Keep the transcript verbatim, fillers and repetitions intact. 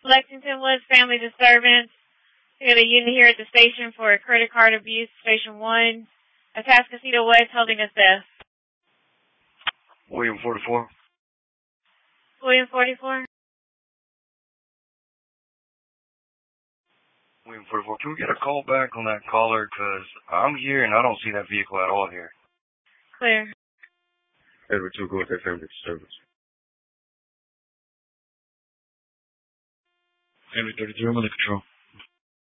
Lexington Woods Family Disturbance. We got a unit here at the station for credit card abuse, Station one. Atascocita West holding assess. William forty-four. William forty-four. William forty-four. Can we get a call back on that caller? Because I'm here and I don't see that vehicle at all here. Clear. Edward two, go with that family disturbance. Family thirty-three, I'm under control.